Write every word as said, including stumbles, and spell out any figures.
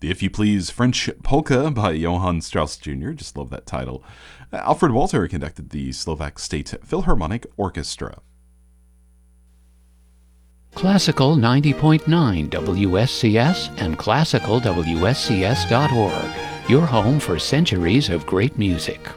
If You Please, French Polka by Johann Strauss Junior Just love that title. Alfred Walter conducted the Slovak State Philharmonic Orchestra. Classical ninety point nine W S C S and classical W S C S dot org, your home for centuries of great music.